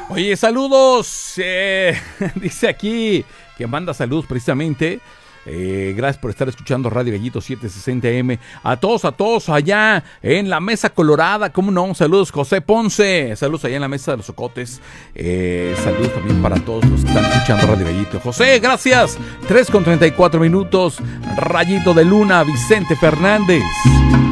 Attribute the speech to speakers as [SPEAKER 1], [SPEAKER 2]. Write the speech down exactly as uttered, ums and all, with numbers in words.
[SPEAKER 1] Oye, saludos. Eh, dice aquí que manda saludos precisamente. Eh, gracias por estar escuchando Radio Gallito setecientos sesenta eme. A todos, a todos allá en la Mesa Colorada. ¿Cómo no? Saludos, José Ponce. Saludos allá en la Mesa de los Ocotes. Eh, saludos también para todos los que están escuchando Radio Gallito. José, gracias. tres con treinta y cuatro minutos. Rayito de Luna, Vicente Fernández.